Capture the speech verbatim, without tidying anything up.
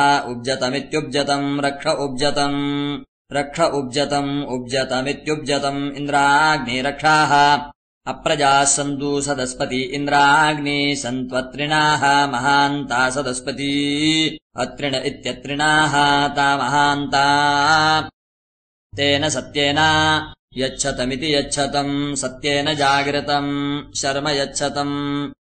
उब्जतमित्युब्जतम् रक्ष उब्जतम् रक्ष उब्जतम् उब्जतमित्युब्जतम् इन्द्राग्निरक्षाः अप्रजाः सन्तु सदस्पति इन्द्राग्नि सन्त्वत्रिणाः महान्ता सदस्पती अत्रिण इत्यत्रिणाः ता महान्ता तेन सत्येन यच्छतमिति यच्छतम् सत्येन जागृतम् शर्म यच्छतम्